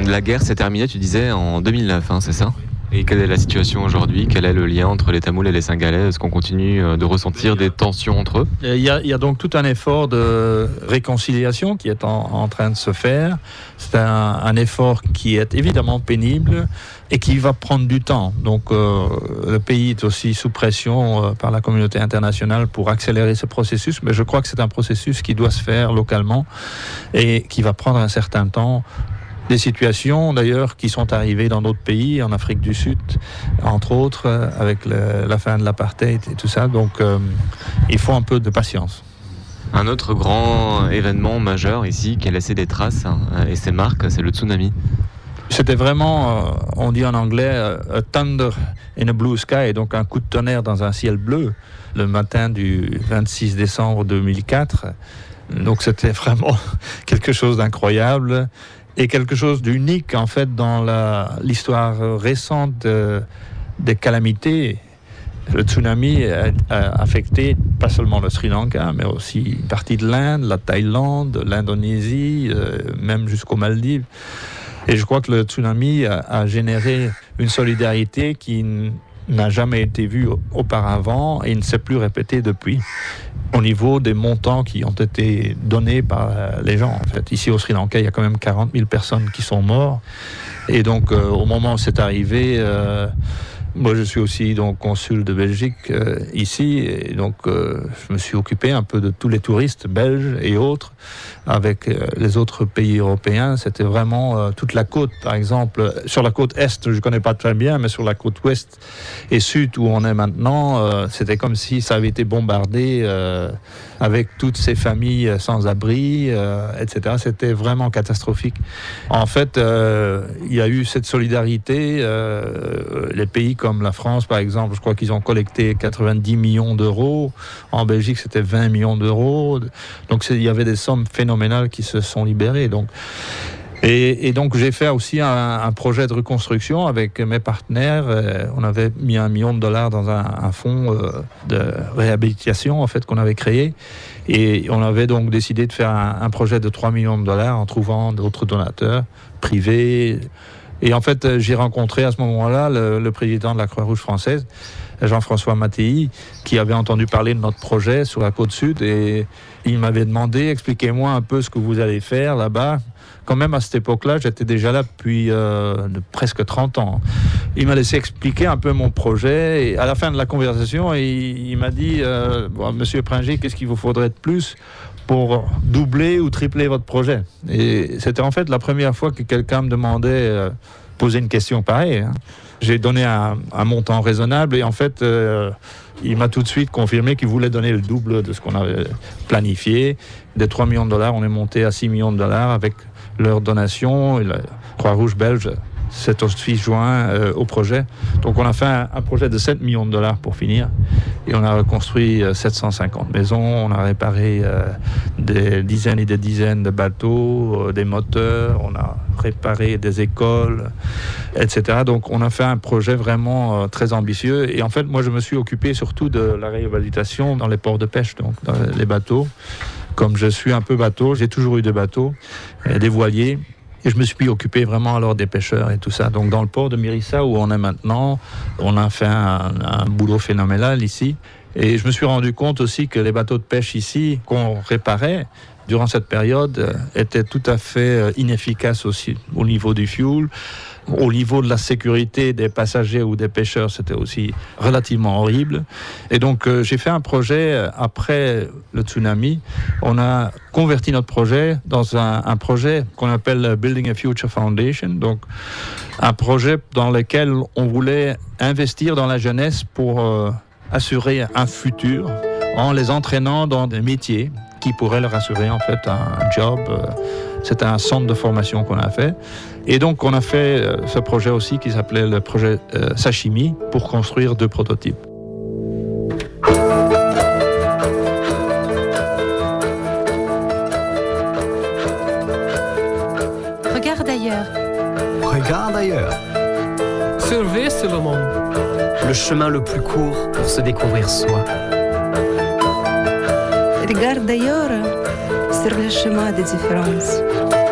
La guerre s'est terminée, tu disais, en 2009, c'est ça ? Et quelle est la situation aujourd'hui ? Quel est le lien entre les Tamouls et les Cingalais ? Est-ce qu'on continue de ressentir des tensions entre eux ? Il y a donc tout un effort de réconciliation qui est en train de se faire. C'est un effort qui est évidemment pénible et qui va prendre du temps. Donc le pays est aussi sous pression par la communauté internationale pour accélérer ce processus, mais je crois que c'est un processus qui doit se faire localement et qui va prendre un certain temps. Des situations d'ailleurs qui sont arrivées dans d'autres pays, en Afrique du Sud, entre autres, avec la fin de l'apartheid et tout ça. Donc il faut un peu de patience. Un autre grand événement majeur ici qui a laissé des traces et ses marques, c'est le tsunami. C'était vraiment, on dit en anglais, a thunder in a blue sky, donc un coup de tonnerre dans un ciel bleu, le matin du 26 décembre 2004. Donc c'était vraiment quelque chose d'incroyable. Et quelque chose d'unique, en fait, dans l'histoire récente des calamités. Le tsunami a affecté pas seulement le Sri Lanka, mais aussi une partie de l'Inde, la Thaïlande, l'Indonésie, même jusqu'aux Maldives. Et je crois que le tsunami a généré une solidarité qui n'a jamais été vue auparavant et ne s'est plus répétée depuis, au niveau des montants qui ont été donnés par les gens. En fait, ici au Sri Lanka, il y a quand même 40 000 personnes qui sont mortes. Et donc, au moment où c'est arrivé, moi je suis aussi donc consul de Belgique ici, et donc je me suis occupé un peu de tous les touristes belges et autres, avec les autres pays européens. C'était vraiment toute la côte, par exemple, sur la côte est, je ne connais pas très bien, mais sur la côte ouest et sud où on est maintenant, c'était comme si ça avait été bombardé avec toutes ces familles sans abri, etc. C'était vraiment catastrophique. En fait, il y a eu cette solidarité. Les pays comme la France, par exemple, je crois qu'ils ont collecté 90 millions d'euros. En Belgique, c'était 20 millions d'euros. Donc, il y avait des sommes phénoménales qui se sont libérées. Donc, et donc, j'ai fait aussi un projet de reconstruction avec mes partenaires. On avait mis $1 million dans un fonds de réhabilitation, en fait, qu'on avait créé. Et on avait donc décidé de faire un projet de $3 millions en trouvant d'autres donateurs privés. Et en fait, j'ai rencontré à ce moment-là le président de la Croix-Rouge française, Jean-François Mattei, qui avait entendu parler de notre projet sur la côte sud. Et il m'avait demandé, expliquez-moi un peu ce que vous allez faire là-bas. Quand même, à cette époque-là, j'étais déjà là depuis presque 30 ans. Il m'a laissé expliquer un peu mon projet. Et à la fin de la conversation, il m'a dit Monsieur Pringier, qu'est-ce qu'il vous faudrait de plus pour doubler ou tripler votre projet ? Et c'était en fait la première fois que quelqu'un me demandait, poser une question pareille. J'ai donné un montant raisonnable et en fait, il m'a tout de suite confirmé qu'il voulait donner le double de ce qu'on avait planifié. Des $3 millions, on est monté à $6 millions avec leur donation. Et la Croix-Rouge belge s'est aussi joint au projet. Donc on a fait un projet de $7 millions pour finir. Et on a reconstruit 750 maisons, on a réparé des dizaines et des dizaines de bateaux, des moteurs, on a réparé des écoles, etc. Donc on a fait un projet vraiment très ambitieux. Et en fait, moi je me suis occupé surtout de la réhabilitation dans les ports de pêche, donc dans les bateaux. Comme je suis un peu bateau, j'ai toujours eu des bateaux, des voiliers. Et je me suis occupé vraiment alors des pêcheurs et tout ça. Donc dans le port de Mérissa où on est maintenant, on a fait un boulot phénoménal ici. Et je me suis rendu compte aussi que les bateaux de pêche ici qu'on réparait durant cette période étaient tout à fait inefficaces aussi au niveau du fuel. Au niveau de la sécurité des passagers ou des pêcheurs, c'était aussi relativement horrible. Et donc, j'ai fait un projet après le tsunami. On a converti notre projet dans un projet qu'on appelle Building a Future Foundation. Donc, un projet dans lequel on voulait investir dans la jeunesse pour assurer un futur en les entraînant dans des métiers qui pourraient leur assurer en fait un job. C'était un centre de formation qu'on a fait. Et donc, on a fait ce projet aussi qui s'appelait le projet Sashimi pour construire 2 prototypes. Regarde ailleurs. Regarde ailleurs. Surveille le monde. Le chemin le plus court pour se découvrir soi. Regarde ailleurs sur le chemin des différences.